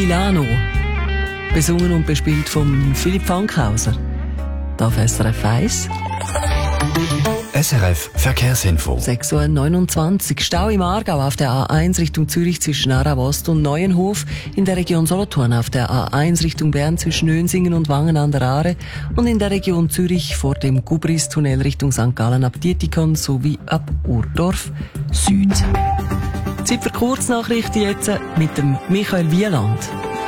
Milano. Besungen und bespielt von Philipp Fankhauser. Auf SRF 1. SRF Verkehrsinfo. 6.29 Uhr. Stau im Aargau auf der A1 Richtung Zürich zwischen Aarau Ost und Neuenhof. In der Region Solothurn auf der A1 Richtung Bern zwischen Önsingen und Wangen an der Aare. Und in der Region Zürich vor dem Gubris-Tunnel Richtung St. Gallen ab Dietikon sowie ab Urdorf Süd. Zeit für Kurznachrichten jetzt mit dem Michael Wieland.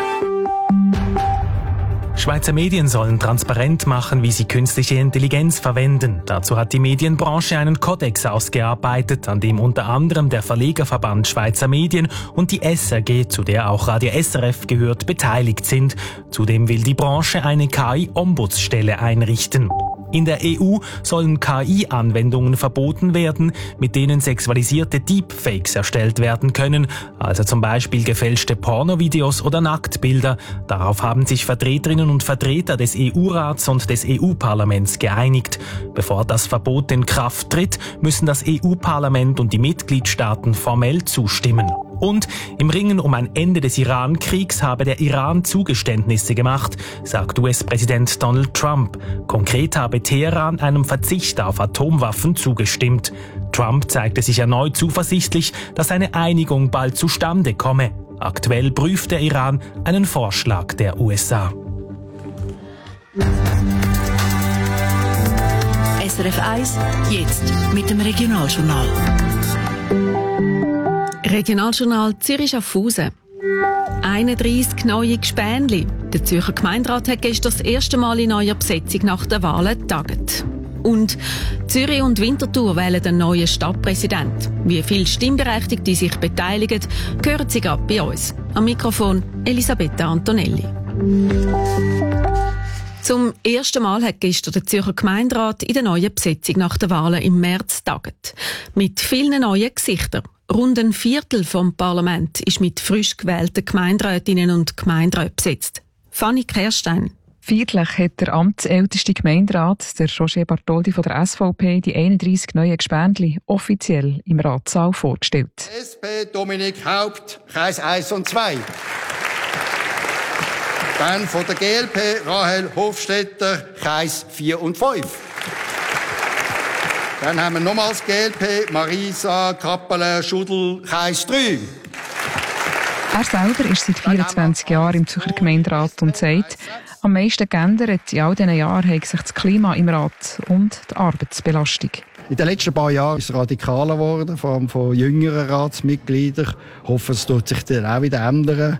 Schweizer Medien sollen transparent machen, wie sie künstliche Intelligenz verwenden. Dazu hat die Medienbranche einen Kodex ausgearbeitet, an dem unter anderem der Verlegerverband Schweizer Medien und die SRG, zu der auch Radio SRF gehört, beteiligt sind. Zudem will die Branche eine KI-Ombudsstelle einrichten. In der EU sollen KI-Anwendungen verboten werden, mit denen sexualisierte Deepfakes erstellt werden können, also zum Beispiel gefälschte Pornovideos oder Nacktbilder. Darauf haben sich Vertreterinnen und Vertreter des EU-Rats und des EU-Parlaments geeinigt. Bevor das Verbot in Kraft tritt, müssen das EU-Parlament und die Mitgliedstaaten formell zustimmen. Und im Ringen um ein Ende des Iran-Kriegs habe der Iran Zugeständnisse gemacht, sagt US-Präsident Donald Trump. Konkret habe Teheran einem Verzicht auf Atomwaffen zugestimmt. Trump zeigte sich erneut zuversichtlich, dass eine Einigung bald zustande komme. Aktuell prüft der Iran einen Vorschlag der USA. SRF 1, jetzt mit dem Regionaljournal. Regionaljournal Zürich-Schaffhausen. 31 neue Gespänli. Der Zürcher Gemeinderat hat gestern das erste Mal in neuer Besetzung nach den Wahlen getagt. Und Zürich und Winterthur wählen einen neuen Stadtpräsident. Wie viele Stimmberechtigte sich beteiligen, hören Sie gerade bei uns. Am Mikrofon Elisabetta Antonelli. Zum ersten Mal hat gestern der Zürcher Gemeinderat in der neuen Besetzung nach den Wahlen im März getagt. Mit vielen neuen Gesichtern. Rund ein Viertel vom Parlament ist mit frisch gewählten Gemeinderätinnen und Gemeinderäten besetzt. Fanny Kerstein. Feierlich hat der amtsälteste Gemeinderat, der Roger Bartholdi von der SVP, die 31 neuen Gespendli offiziell im Ratssaal vorgestellt. SP Dominik Haupt, Kreis 1 und 2. Dann von der GLP Rahel Hofstetter, Kreis 4 und 5. Dann haben wir nochmals GLP, Marisa Kappeler-Schudel, Kreis 3. Er selber ist seit 24 Jahren im Zürcher Gemeinderat und sagt, am meisten geändert in all diesen Jahren hat sich das Klima im Rat und die Arbeitsbelastung. In den letzten paar Jahren ist es radikaler geworden, vor allem von jüngeren Ratsmitgliedern. Ich hoffe, es wird sich dann auch wieder ändern.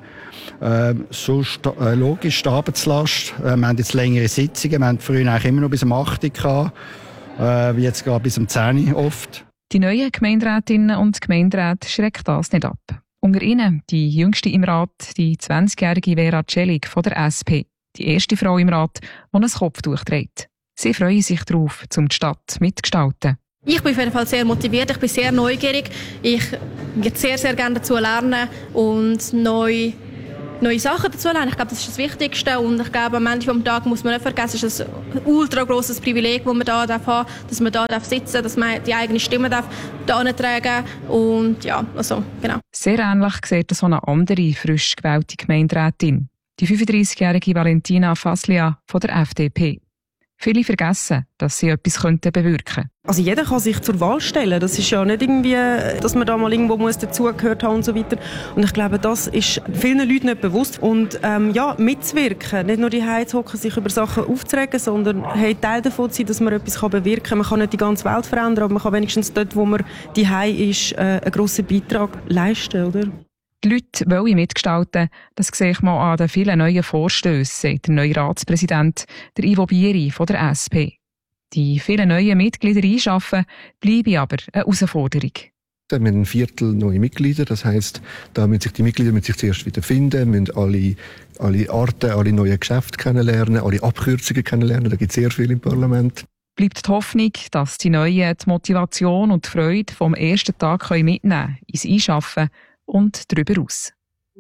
Logisch, die Arbeitslast. Wir haben jetzt längere Sitzungen. Wir haben früher eigentlich immer noch bis um 8 Uhr gehabt. Wie jetzt gerade bis um 10 Uhr oft. Die neuen Gemeinderätinnen und Gemeinderäte schreckt das nicht ab. Unter ihnen die jüngste im Rat, die 20-jährige Vera Celik von der SP. Die erste Frau im Rat, die ein Kopftuch trägt. Sie freuen sich darauf, um die Stadt mitzugestalten. Ich bin auf jeden Fall sehr motiviert, ich bin sehr neugierig. Ich würde sehr, sehr gerne dazu lernen und neue Sachen dazu lernen. Ich glaube, das ist das Wichtigste. Und ich glaube, am Ende des Tages muss man nicht vergessen, es ist ein ultra grosses Privileg, das man da haben darf, dass man da sitzen darf, dass man die eigene Stimme da tragen darf. Und ja, also, genau. Sehr ähnlich sieht das eine andere frisch gewählte Gemeinderätin. Die 35-jährige Valentina Faslia von der FDP. Viele vergessen, dass sie etwas bewirken könnten. Also jeder kann sich zur Wahl stellen. Das ist ja nicht irgendwie, dass man da mal irgendwo dazugehört haben und so weiter. Und ich glaube, das ist vielen Leuten nicht bewusst. Und mitzuwirken, nicht nur die zu hocken, sich über Sachen aufzuregen, sondern Teil davon zu sein, dass man etwas bewirken kann. Man kann nicht die ganze Welt verändern, aber man kann wenigstens dort, wo man ist, einen grossen Beitrag leisten, oder? Die Leute wollen mitgestalten, das sehe ich mal an den vielen neuen Vorstössen, sagt der neue Ratspräsident, der Ivo Bieri von der SP. Die vielen neuen Mitglieder einschaffen, bleibe aber eine Herausforderung. Wir haben ein Viertel neue Mitglieder, das heisst, da müssen sich die Mitglieder zuerst wieder finden, müssen alle Arten, alle neuen Geschäfte kennenlernen, alle Abkürzungen kennenlernen, da gibt es sehr viel im Parlament. Bleibt die Hoffnung, dass die Neuen die Motivation und die Freude vom ersten Tag mitnehmen können, ins Einschaffen und darüber aus.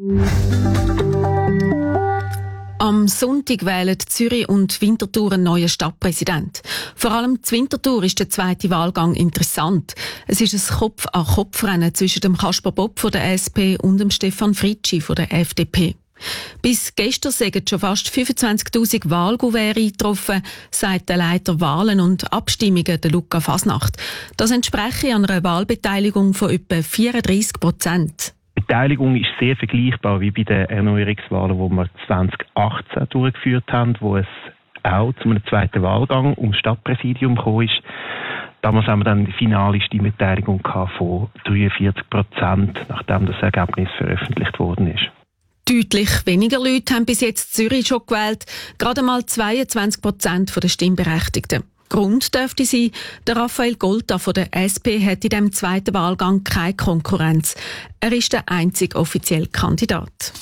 Am Sonntag wählen Zürich und Winterthur einen neuen Stadtpräsident. Vor allem in Winterthur ist der zweite Wahlgang interessant. Es ist ein Kopf-an-Kopf-Rennen zwischen dem Kasper Bob von der SP und dem Stefan Fritschi von der FDP. Bis gestern sind schon fast 25'000 Wahlkuverts eingetroffen, sagt der Leiter Wahlen und Abstimmungen, der Luca Fasnacht. Das entspreche einer Wahlbeteiligung von etwa 34%. Die Beteiligung ist sehr vergleichbar wie bei den Erneuerungswahlen, die wir 2018 durchgeführt haben, wo es auch zu einem zweiten Wahlgang ums Stadtpräsidium gekommen ist. Damals haben wir dann die finale Stimmbeteiligung von 43%, nachdem das Ergebnis veröffentlicht worden ist. Deutlich weniger Leute haben bis jetzt Zürich schon gewählt, gerade mal 22% der Stimmberechtigten. Grund dürfte sein, der Raphael Golta von der SP hat in diesem zweiten Wahlgang keine Konkurrenz. Er ist der einzige offizielle Kandidat.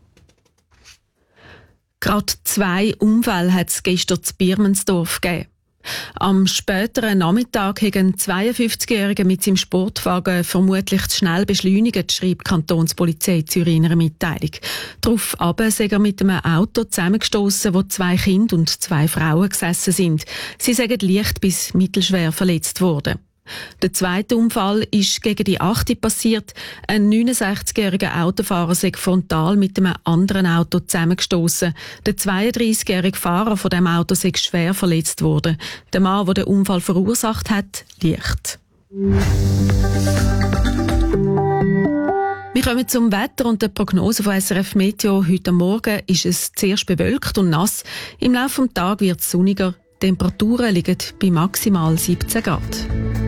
Gerade 2 Unfälle hat es gestern in Birmensdorf gegeben. Am späteren Nachmittag hat ein 52-Jähriger mit seinem Sportwagen vermutlich zu schnell beschleunigt, schreibt die Kantonspolizei Zürich in einer Mitteilung. Daraufhin sei er mit einem Auto zusammengestossen, wo 2 Kinder und 2 Frauen gesessen sind. Sie seien leicht bis mittelschwer verletzt worden. Der zweite Unfall ist gegen die 8 passiert. Ein 69-jähriger Autofahrer sei frontal mit einem anderen Auto zusammengestossen. Der 32-jährige Fahrer von dem Auto sei schwer verletzt worden. Der Mann, der den Unfall verursacht hat, leicht. Wir kommen zum Wetter und der Prognose von SRF Meteo. Heute Morgen ist es zuerst bewölkt und nass. Im Laufe des Tages wird es sonniger. Die Temperaturen liegen bei maximal 17 Grad.